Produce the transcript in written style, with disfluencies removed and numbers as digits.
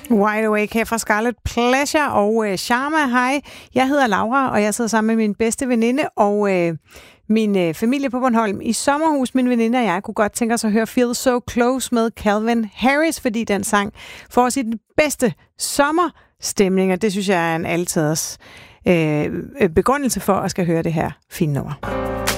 Wide Awake her fra Scarlet Pleasure og Sharma. Hej, jeg hedder Laura, og jeg sidder sammen med min bedste veninde og min familie på Bornholm i sommerhus. Min veninde og jeg kunne godt tænke os at høre Feel So Close med Calvin Harris, fordi den sang får os i den bedste sommerstemning, og det synes jeg er en altiders begrundelse for at skal høre det her fine nummer.